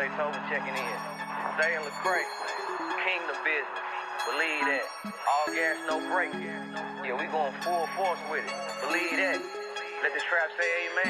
Beethoven checking in. Zay and Lecrae, Kingdom Business. Believe that. All gas, no brake. Yeah, we going full force with it. Believe that. Let the trap say amen.